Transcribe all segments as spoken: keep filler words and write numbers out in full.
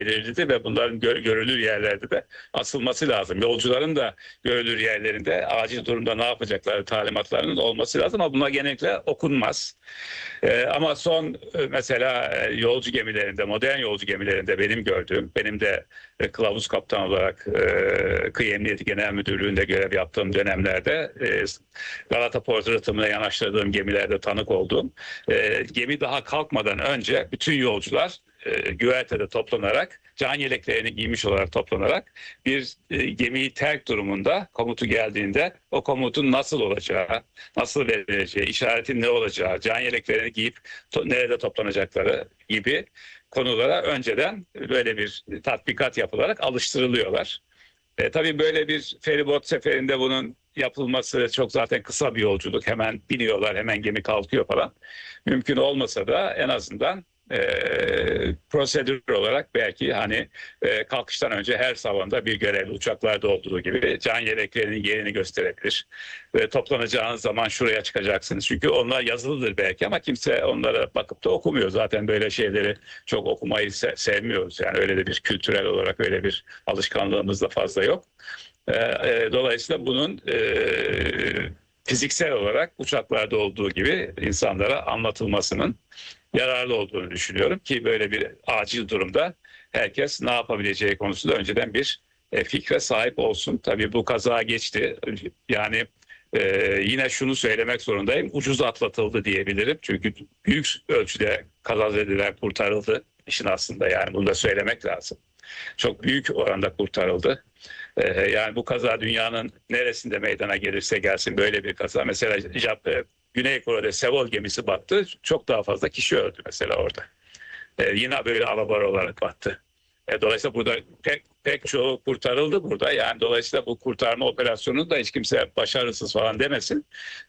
belirledi ve bunların gör, görülür yerlerde de asılması lazım. Yolcuların da görülür yerlerinde acil durumda ne yapacakları talimatlarının olması lazım ama bunlar genellikle okunmaz. Ee, ama son e, mesela e, yolcu gemilerinde, modern yolcu gemilerinde benim gördüğüm, benim de e, kılavuz kaptan olarak e, Kıyı Emniyeti Genel Müdürlüğü'nde görev yaptığım dönemlerde e, Galata Port rıhtımına yanaştırdığım gemilerde tanık oldum. E, gemi daha kalkmadan önce bütün yolcular e, güvertede toplanarak, can yeleklerini giymiş olarak toplanarak bir e, gemiyi terk durumunda komutu geldiğinde o komutun nasıl olacağı, nasıl verileceği, işaretin ne olacağı, can yeleklerini giyip to- nerede toplanacakları gibi konulara önceden böyle bir tatbikat yapılarak alıştırılıyorlar. E, tabii böyle bir feribot seferinde bunun yapılması çok zaten kısa bir yolculuk. Hemen biniyorlar, hemen gemi kalkıyor falan. Mümkün olmasa da en azından e, prosedür olarak belki hani e, kalkıştan önce her salonda bir görevli uçaklarda olduğu gibi can yeleklerinin yerini gösterebilir. Ve toplanacağınız zaman şuraya çıkacaksınız. Çünkü onlar yazılıdır belki ama kimse onlara bakıp da okumuyor. Zaten böyle şeyleri çok okumayı se- sevmiyoruz. Yani öyle de bir kültürel olarak öyle bir alışkanlığımız da fazla yok. E, e, dolayısıyla bunun e, fiziksel olarak uçaklarda olduğu gibi insanlara anlatılmasının yararlı olduğunu düşünüyorum ki böyle bir acil durumda herkes ne yapabileceği konusunda önceden bir e, fikre sahip olsun. Tabii bu kaza geçti. Yani e, yine şunu söylemek zorundayım. Ucuz atlatıldı diyebilirim. Çünkü büyük ölçüde kazazedeler kurtarıldı işin aslında, yani bunu da söylemek lazım. Çok büyük oranda kurtarıldı. Ee, yani bu kaza dünyanın neresinde meydana gelirse gelsin böyle bir kaza. Mesela Jap- Güney Kore'de Seoul gemisi battı. Çok daha fazla kişi öldü mesela orada. Ee, yine böyle alabora olarak battı. E, dolayısıyla burada pek pek çoğu kurtarıldı burada. Yani dolayısıyla bu kurtarma operasyonu da hiç kimse başarısız falan demesin.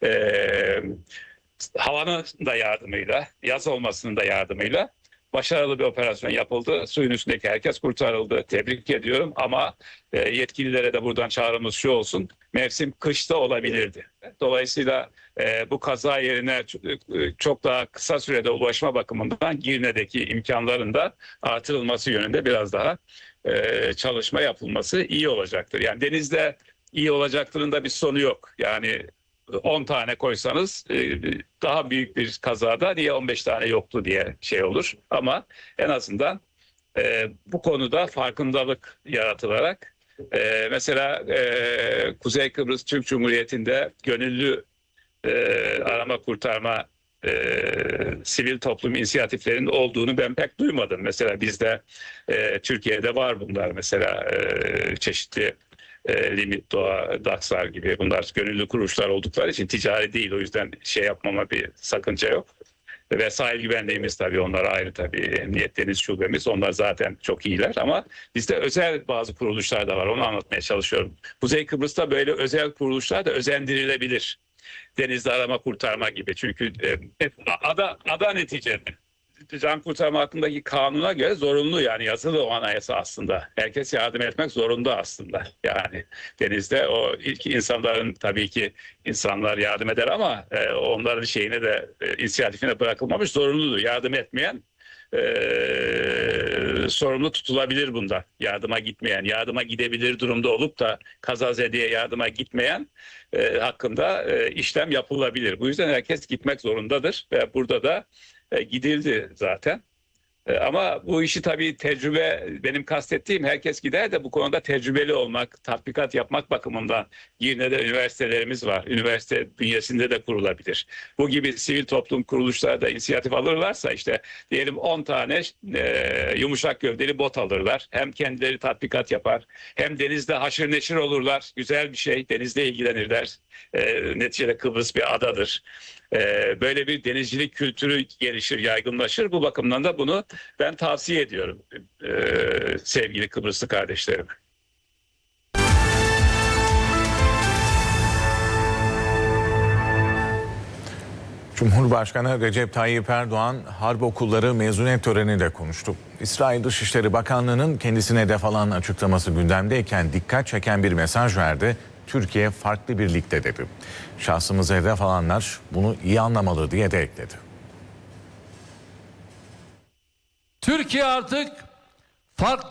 Ee, Havanın da yardımıyla, yaz olmasının da yardımıyla başarılı bir operasyon yapıldı. Suyun üstündeki herkes kurtarıldı. Tebrik ediyorum ama e, yetkililere de buradan çağrımız şu olsun. Mevsim kışta olabilirdi. Dolayısıyla e, bu kaza yerine çok daha kısa sürede ulaşma bakımından Girne'deki imkanların da artırılması yönünde biraz daha e, çalışma yapılması iyi olacaktır. Yani denizde iyi olacaktırın da bir sonu yok. Yani on tane koysanız daha büyük bir kazada niye on beş tane yoktu diye şey olur. Ama en azından e, bu konuda farkındalık yaratılarak e, mesela e, Kuzey Kıbrıs Türk Cumhuriyeti'nde gönüllü e, arama kurtarma e, sivil toplum inisiyatiflerinin olduğunu ben pek duymadım. Mesela bizde e, Türkiye'de var bunlar, mesela e, çeşitli e, Limit Doğa, Daksar gibi, bunlar gönüllü kuruluşlar oldukları için ticari değil, o yüzden şey yapmama bir sakınca yok. Ve sahil güvenliğimiz tabii, onlar ayrı tabii, Emniyet Deniz Şubemiz, onlar zaten çok iyiler ama bizde özel bazı kuruluşlar da var, onu anlatmaya çalışıyorum. Kuzey Kıbrıs'ta böyle özel kuruluşlar da özendirilebilir. Denizde arama kurtarma gibi, çünkü e, ada, ada neticede can kurtarma hakkındaki kanuna göre zorunlu, yani yazılı o anayasa aslında. Herkes yardım etmek zorunda aslında. Yani denizde o ilk insanların, tabii ki insanlar yardım eder ama e, onların şeyine de e, inisiyatifine bırakılmamış, zorunludur. Yardım etmeyen e, sorumlu tutulabilir bunda. Yardıma gitmeyen, yardıma gidebilir durumda olup da kazazedeye yardıma gitmeyen e, hakkında e, işlem yapılabilir. Bu yüzden herkes gitmek zorundadır ve burada da e, gidildi zaten. E, Ama bu işi tabii tecrübe, benim kastettiğim herkes gider de bu konuda tecrübeli olmak, tatbikat yapmak bakımından Girne'de üniversitelerimiz var. Üniversite bünyesinde de kurulabilir. Bu gibi sivil toplum kuruluşları da inisiyatif alırlarsa, işte diyelim on tane e, yumuşak gövdeli bot alırlar. Hem kendileri tatbikat yapar, hem denizde haşır neşir olurlar. Güzel bir şey, denizle ilgilenirler. E, neticede Kıbrıs bir adadır. E, böyle bir denizcilik kültürü gelişir, yaygınlaşır. Bu bakımdan da bunu ben tavsiye ediyorum e, sevgili Kıbrıslı kardeşlerim. Cumhurbaşkanı Recep Tayyip Erdoğan harp okulları mezuniyet töreninde konuştu. İsrail Dışişleri Bakanlığı'nın kendisine hedef alan açıklaması gündemdeyken dikkat çeken bir mesaj verdi. Türkiye farklı bir ligde dedi. Şahsımızı hedef alanlar bunu iyi anlamalı diye de ekledi. Türkiye artık farklı